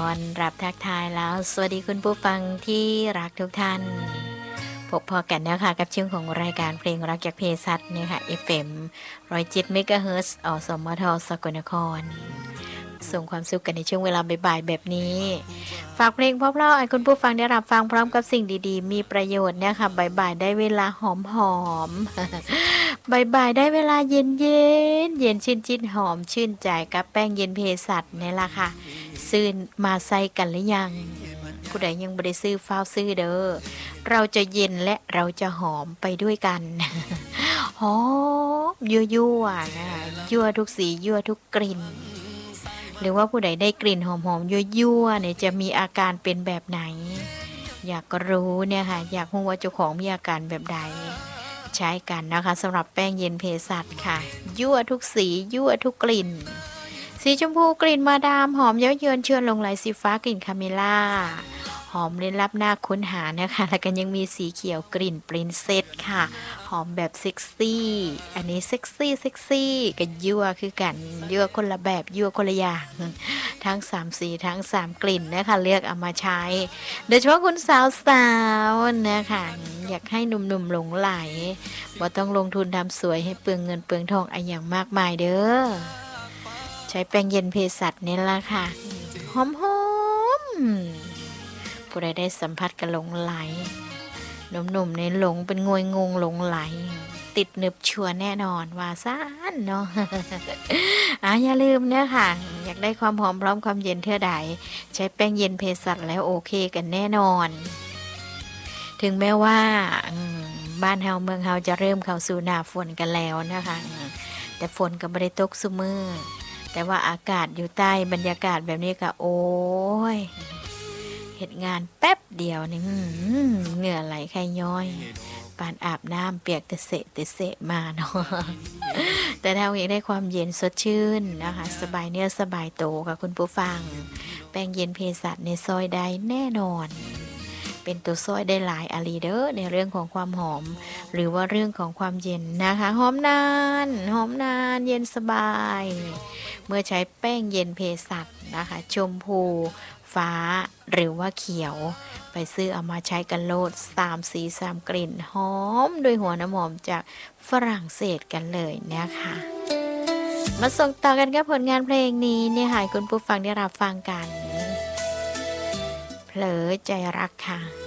อนรับทักทายแล้วสวัสดีคุณผู้ฟังที่รักทุกท่านพบพอกันนะคะกับช่วงของรายการเพลงรักจากเพศัตเนี่ยค่ะ FM 107เมกะเฮิรตซ์อสมทสกลนครส่งความสุขกันในช่วงเวลาบ่ายๆแบบนี้ฝากเพลงเพราะๆให้คุณผู้ฟังได้รับฟังพร้อมกับสิ่งดีๆมีประโยชน์เนี่ยค่ะบ่ายๆได้เวลาหอมๆบ่ายๆได้เวลาเย็นๆเย็นชื่นๆหอมชื่นใจกับแป้งเย็นเพศัตนี่ล่ะค่ะซื้อมาใส่กันหรือยังผู้ใดยังบ่ได้ซื้อฟ้าวซื้อเด้อเราจะเย็นและเราจะหอมไปด้วยกันหอมยั่วๆนะคะยั่วทุกสียั่วทุกกลิ่นหรือว่าผู้ใดได้กลิ่นหอมๆยั่วๆเนี่ยจะมีอาการเป็นแบบไหนอยากรู้เนี่ยค่ะอยากรู้ว่าเจ้าของมีอาการแบบใดใช้กันนะคะสำหรับแป้งเย็นเพศัตค่ะยั่วทุกสียั่วทุกกลิ่นสีชมพูกลิ่นมาดามหอมเย้าเยินเชิญลงไหลสีฟ้ากลิ่นคาเมล่าหอมเล่นลับหน้าค้นหานะคะแล้วก็ยังมีสีเขียวกลิ่นปรินเซสค่ะหอมแบบเซ็กซี่อันนี้เซ็กซี่กับยั่วคือกันยั่วคนละแบบยั่วคนละอย่างทั้ง3สีทั้ง3กลิ่นนะคะเลือกเอามาใช้โดยเฉพาะคุณสาวๆนะคะอยากให้หนุ่มๆหลงไหลบ่ต้องลงทุนทำสวยให้เปลืองเงินเปลืองทองอะไรอย่างมากมายเด้อใช้แป้งเย็นเพศัตนี่ละค่ะหอมๆผู้ใดได้สัมผัสกับหลงไหลหนุ่มๆในหลงเป็นงวยงงหลงไหลติดหนึบชัวแน่นอนว่าซ่านเนาะ อย่าลืมเนี่ยค่ะอยากได้ความหอมพร้อมความเย็นเท่าใดใช้แป้งเย็นเพศัตแล้วโอเคกันแน่นอนถึงแม้ว่าบ้านเฮาเมืองเฮาจะเริ่มเข้าสู่หน้าฝนกันแล้วนะคะแต่ฝนก็ไม่ได้ตกซุมื้อแต่ว่าอากาศอยู่ใต้บรรยากาศแบบนี้ก็โอ้ยเฮ็ดงานแป๊บเดียวนี่เหงื่อไหลใครย้อยปานอาบน้ำเปียกแต่เสะมาเนาะ แต่ถ้าอยากได้ความเย็นสดชื่นนะคะสบายเนื้อสบายโตค่ะคุณผู้ฟังแป้งเย็นเพศัตในซอยได้แน่นอนเป็นตัวซอยได้หลายอาลีเดอร์ในเรื่องของความหอมหรือว่าเรื่องของความเย็นนะคะหอมนานเย็นสบายเมื่อใช้แป้งเย็นเพศัตนะคะชมพูฟ้าหรือว่าเขียวไปซื้อเอามาใช้กันโลด3สี3กลิ่นหอมโดยหัวน้ำหอมจากฝรั่งเศสกันเลยนะคะมาส่งต่อกันกับผลงานเพลงนี้เนี่ยให้คุณผู้ฟังได้รับฟังกันเผลอใจรักค่ะ